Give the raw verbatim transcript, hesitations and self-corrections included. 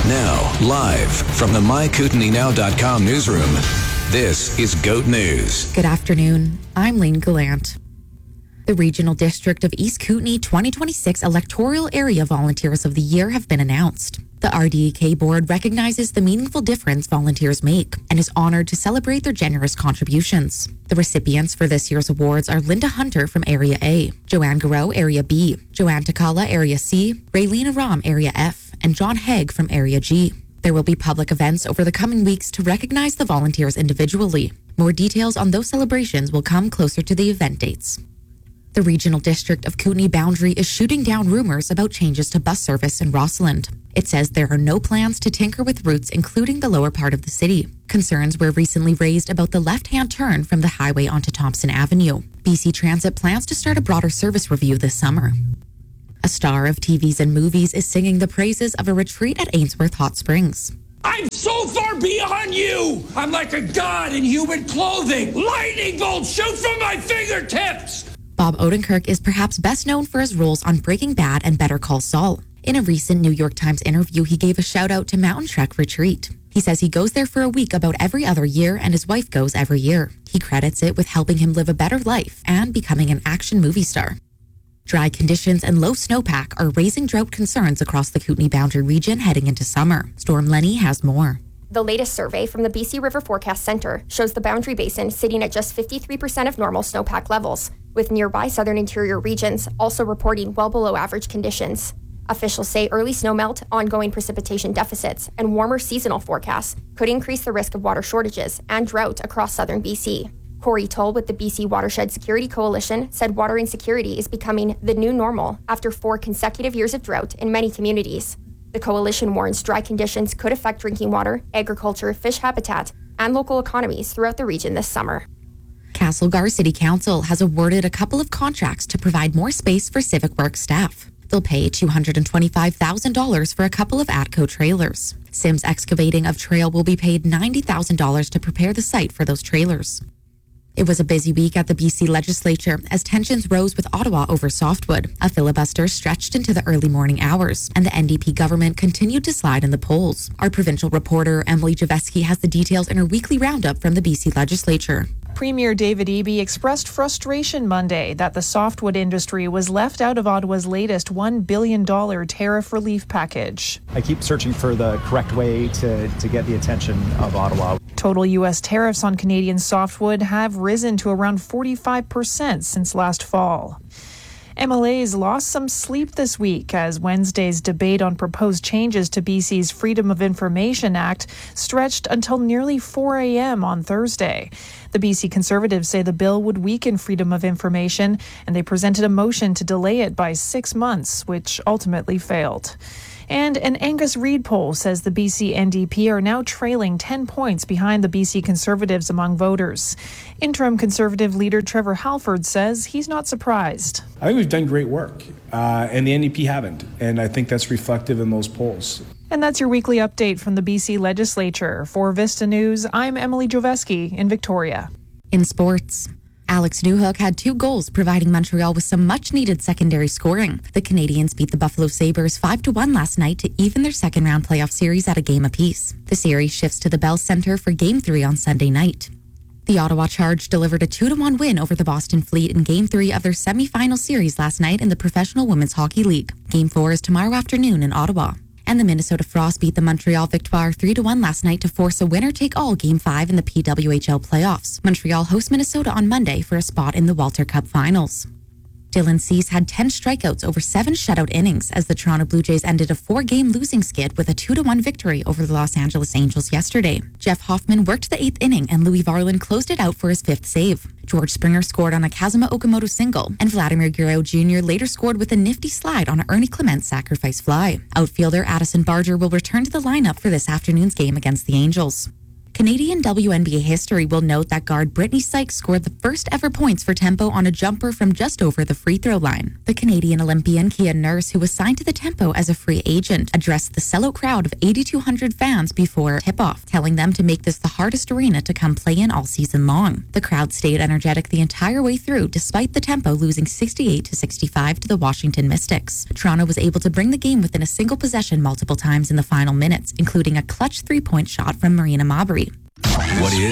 Now, live from the my kootenai now dot com newsroom, this is GOAT News. Good afternoon. I'm Lane Gallant. The Regional District of East Kootenai twenty twenty-six Electoral Area Volunteers of the Year have been announced. The R D E K board recognizes the meaningful difference volunteers make and is honored to celebrate their generous contributions. The recipients for this year's awards are Linda Hunter from Area A, Joanne Garreau, Area B, Joanne Takala, Area C, Raylene Aram, Area F, and John Haig from Area G. There will be public events over the coming weeks to recognize the volunteers individually. More details on those celebrations will come closer to the event dates. The Regional District of Kootenai Boundary is shooting down rumors about changes to bus service in Rossland. It says there are no plans to tinker with routes, including the lower part of the city. Concerns were recently raised about the left-hand turn from the highway onto Thompson Avenue. B C Transit plans to start a broader service review this summer. A star of T Vs and movies is singing the praises of a retreat at Ainsworth Hot Springs. I'm so far beyond you! I'm like a god in human clothing! Lightning bolts shoot from my fingertips! Bob Odenkirk is perhaps best known for his roles on Breaking Bad and Better Call Saul. In a recent New York Times interview, he gave a shout-out to Mountain Trek Retreat. He says he goes there for a week about every other year, and his wife goes every year. He credits it with helping him live a better life and becoming an action movie star. Dry conditions and low snowpack are raising drought concerns across the Kootenai Boundary region heading into summer. Storm Lenny has more. The latest survey from the B C River Forecast Center shows the Boundary Basin sitting at just fifty-three percent of normal snowpack levels, with nearby southern interior regions also reporting well below average conditions. Officials say early snowmelt, ongoing precipitation deficits, and warmer seasonal forecasts could increase the risk of water shortages and drought across southern B C. Corey Toll with the B C Watershed Security Coalition said water insecurity is becoming the new normal after four consecutive years of drought in many communities. The coalition warns dry conditions could affect drinking water, agriculture, fish habitat, and local economies throughout the region this summer. Castlegar City Council has awarded a couple of contracts to provide more space for Civic Works staff. They'll pay two hundred twenty-five thousand dollars for a couple of Atco trailers. Sims Excavating of Trail will be paid ninety thousand dollars to prepare the site for those trailers. It was a busy week at the B C Legislature as tensions rose with Ottawa over softwood. A filibuster stretched into the early morning hours, and the N D P government continued to slide in the polls. Our provincial reporter, Emily Javeski, has the details in her weekly roundup from the B C Legislature. Premier David Eby expressed frustration Monday that the softwood industry was left out of Ottawa's latest one billion dollars tariff relief package. I keep searching for the correct way to, to get the attention of Ottawa. Total U S tariffs on Canadian softwood have risen to around forty-five percent since last fall. M L As lost some sleep this week as Wednesday's debate on proposed changes to B C's Freedom of Information Act stretched until nearly four a.m. on Thursday. The B C Conservatives say the bill would weaken freedom of information, and they presented a motion to delay it by six months, which ultimately failed. And an Angus Reid poll says the B C N D P are now trailing ten points behind the B C Conservatives among voters. Interim Conservative leader Trevor Halford says he's not surprised. I think we've done great work, uh, and the N D P haven't, and I think that's reflective in those polls. And that's your weekly update from the B C Legislature. For Vista News, I'm Emily Joveski in Victoria. In sports, Alex Newhook had two goals, providing Montreal with some much-needed secondary scoring. The Canadians beat the Buffalo Sabres five to one last night to even their second-round playoff series at a game apiece. The series shifts to the Bell Centre for Game three on Sunday night. The Ottawa Charge delivered a two to one win over the Boston Fleet in Game three of their semi-final series last night in the Professional Women's Hockey League. Game four is tomorrow afternoon in Ottawa. And the Minnesota Frost beat the Montreal Victoire three to one last night to force a winner-take-all Game five in the P W H L playoffs. Montreal hosts Minnesota on Monday for a spot in the Walter Cup Finals. Dylan Cease had ten strikeouts over seven shutout innings as the Toronto Blue Jays ended a four-game losing skid with a two to one victory over the Los Angeles Angels yesterday. Jeff Hoffman worked the eighth inning and Louis Varland closed it out for his fifth save. George Springer scored on a Kazuma Okamoto single, and Vladimir Guerrero Junior later scored with a nifty slide on an Ernie Clement sacrifice fly. Outfielder Addison Barger will return to the lineup for this afternoon's game against the Angels. Canadian W N B A history will note that guard Brittany Sykes scored the first ever points for Tempo on a jumper from just over the free throw line. The Canadian Olympian Kia Nurse, who was signed to the Tempo as a free agent, addressed the sellout crowd of eighty-two hundred fans before tip-off, telling them to make this the hardest arena to come play in all season long. The crowd stayed energetic the entire way through, despite the Tempo losing sixty-eight to sixty-five to the Washington Mystics. Toronto was able to bring the game within a single possession multiple times in the final minutes, including a clutch three-point shot from Marina Mabrey. What is